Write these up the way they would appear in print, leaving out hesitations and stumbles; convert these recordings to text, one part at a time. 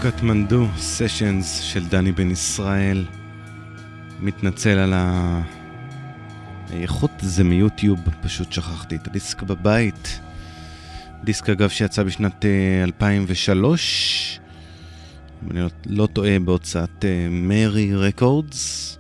קטמנדו סשנס של דני בן ישראל. מתנצל על האיכות, זה מיוטיוב, פשוט שכחתי את הדיסק בבית. דיסק אגב שיצא בשנת 2003, אם אני לא טועה, בהוצאת מרי רקורדס.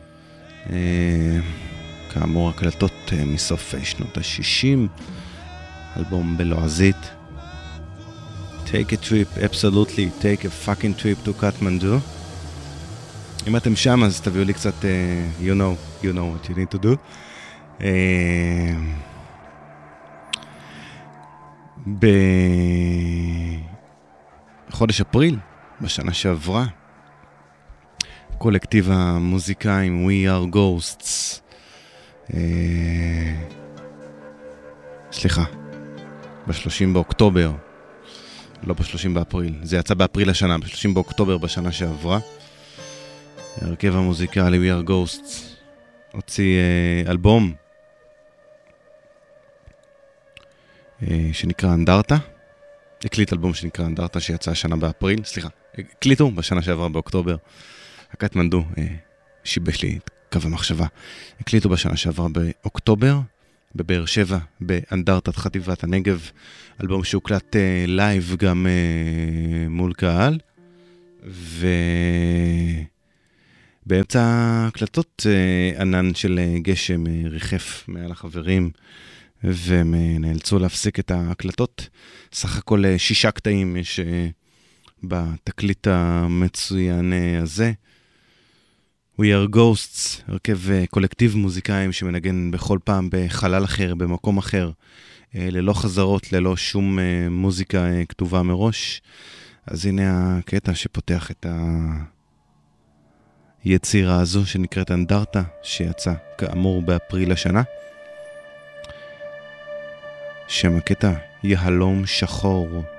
כאמור הקלטות מסוף שנות ה-60, אלבום בלועזית. Take a trip, absolutely, take a fucking trip to Kathmandu. אם אתם שם אז תביאו לי קצת, you know what you need to do. בחודש אפריל, בשנה שעברה, קולקטיב המוזיקאים We Are Ghosts, סליחה, ב-30 באוקטובר, לא ב-30 באפריל, זה יצא באפריל השנה, ב-30 באוקטובר בשנה שעברה. הרכב המוזיקלי We Are Ghosts הוציא אלבום שנקרא אנדרטה. הקליט אלבום שנקרא אנדרטה שיצא השנה באפריל, סליחה, הקליטו בשנה שעברה באוקטובר. הקטמנדו שיבש לי את קו המחשבה. הקליטו בשנה שעברה באוקטובר, בבאר שבע, באנדרטת חטיבת הנגב. אלבום שהוקלט לייב גם מול קהל. ובאמצע הקלטות ענן של גשם ריחף מעל החברים, והם נאלצו להפסיק את ההקלטות. סך הכל 6 קטעים יש בתקליט המצוין הזה. We Are Ghosts, הרכב קולקטיב מוזיקאים שמנגן בכל פעם בחלל אחר, במקום אחר, ללא חזרות, ללא שום מוזיקה כתובה מראש. אז הנה הקטע שפותח את היצירה הזו שנקראת אנדרטה, שיצא כאמור באפריל השנה. שם הקטע יהלום שחור.